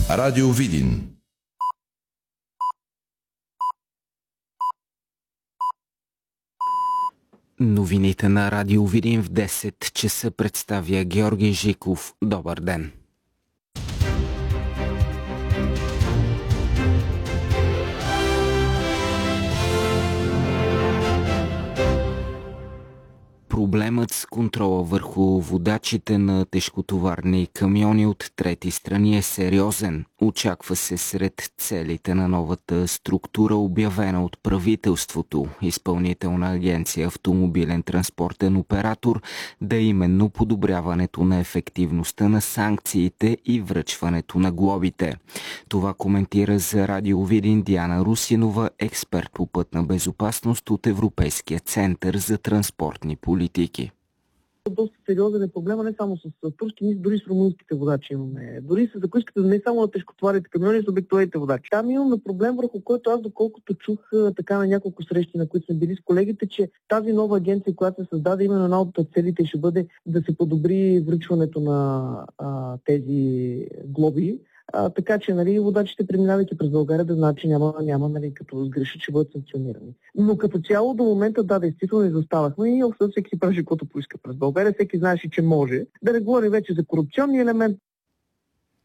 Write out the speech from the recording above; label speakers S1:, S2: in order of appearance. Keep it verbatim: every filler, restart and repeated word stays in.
S1: Радио Видин.
S2: Новините на Радио Видин в десет часа представя Георги Жиков. Добър ден! Проблемът с контрола върху водачите на тежкотоварни камиони от трети страни е сериозен. Очаква се сред целите на новата структура, обявена от правителството, Изпълнителна агенция Автомобилен транспортен оператор, да е именно подобряването на ефективността на санкциите и връчването на глобите. Това коментира за Радио Видин Диана Русинова, експерт по пътна безопасност от Европейския център за транспортни политики.
S3: Доста сериозен е проблема не само с турски, но дори с румънските водачи имаме. Дори с, ако искате, не само на тежкотоварните камиони, с обикновените водачи. Там имаме проблем, върху който аз, доколкото чух така на няколко срещи, на които сме били с колегите, че тази нова агенция, която се създаде, именно една от целите ще бъде да се подобри връчването на а, тези глоби. А, така че, нали, водачите, преминавайки през България, да знаят, че няма, няма нали, като сгрешат, ще бъдат санкционирани. Но като цяло до момента, да, действително изоставахме и общо всеки си прави каквото поиска през България. Всеки знаеше, че може. Да не говорим вече за корупционни елемент,